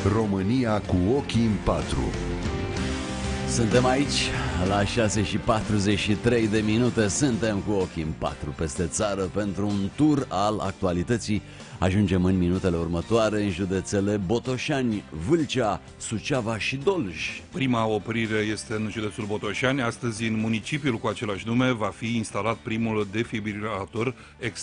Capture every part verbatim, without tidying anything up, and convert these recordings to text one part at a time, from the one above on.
România cu ochii în patru. Suntem aici la șase și patruzeci și trei de minute. Suntem cu ochii în patru peste țară pentru un tur al actualității. Ajungem în minutele următoare în județele Botoșani, Vâlcea, Suceava și Dolj. Prima oprire este în județul Botoșani. Astăzi, în municipiul cu același nume, va fi instalat primul defibrilator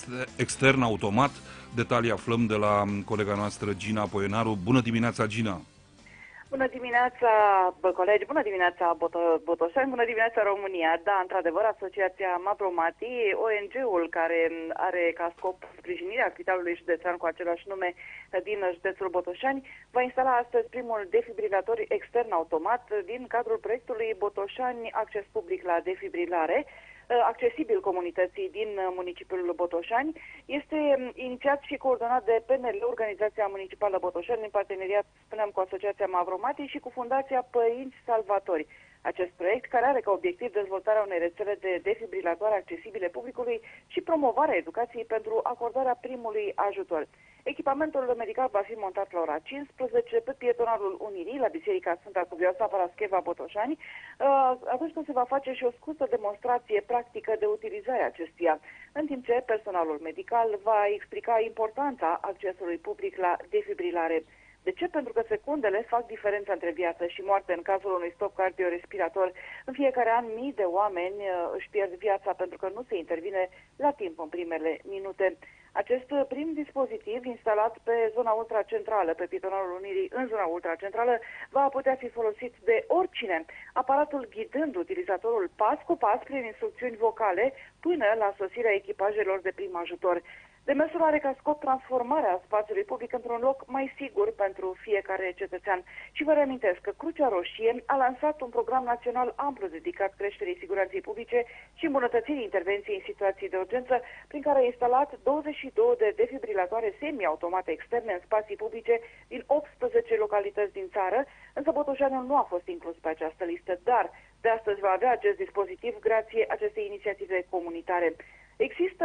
extern automat. Detalii aflăm de la colega noastră Gina Poienaru. Bună dimineața, Gina! Bună dimineața, bă, colegi, bună dimineața, Boto- Botoșani, bună dimineața, România. Da, într-adevăr, Asociația Mabromati, O N G-ul care are ca scop sprijinirea Spitalului Județean cu același nume din județul Botoșani, va instala astăzi primul defibrilator extern automat din cadrul proiectului Botoșani Acces Public la Defibrilare, accesibil comunității din municipiul Botoșani. Este inițiat și coordonat de P N L, Organizația Municipală Botoșani, în parteneriat, spuneam, cu Asociația Mavromati și cu Fundația Părinți Salvatori. Acest proiect, care are ca obiectiv dezvoltarea unei rețele de defibrilatoare accesibile publicului și promovarea educației pentru acordarea primului ajutor. Echipamentul medical va fi montat la ora cincisprezece pe pietonalul Unirii, la Biserica Sfânta Cuvioasa Parascheva Botoșani, atunci când se va face și o scurtă demonstrație practică de utilizare a acestuia, în timp ce personalul medical va explica importanța accesului public la defibrilare. De ce? Pentru că secundele fac diferența între viață și moarte. În cazul unui stop cardiorespirator, în fiecare an mii de oameni își pierd viața pentru că nu se intervine la timp în primele minute. Acest prim dispozitiv, instalat pe zona ultracentrală, pe pietonalul Unirii, în zona ultracentrală, va putea fi folosit de oricine, aparatul ghidând utilizatorul pas cu pas prin instrucțiuni vocale până la sosirea echipajelor de prim ajutor. Demersul are ca scop transformarea spațiului public într-un loc mai sigur pentru fiecare cetățean. Și vă reamintesc că Crucea Roșie a lansat un program național amplu dedicat creșterii siguranței publice și îmbunătățirii intervenției în situații de urgență, prin care a instalat douăzeci și două de defibrilatoare semi-automate externe în spații publice din optsprezece localități din țară, însă Botoșanul nu a fost inclus pe această listă, dar de astăzi va avea acest dispozitiv grație acestei inițiative comunitare. Există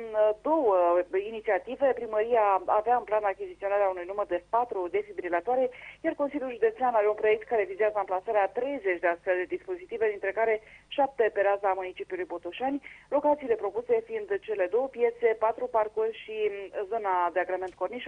două inițiative. Primăria avea în plan achiziționarea unui număr de patru defibrilatoare, iar Consiliul Județean are un proiect care vizează amplasarea a treizeci de astfel de dispozitive, dintre care șapte pe raza municipiului Botoșani, locațiile propuse fiind cele două piețe, patru parcuri și zona de agrement Corniș,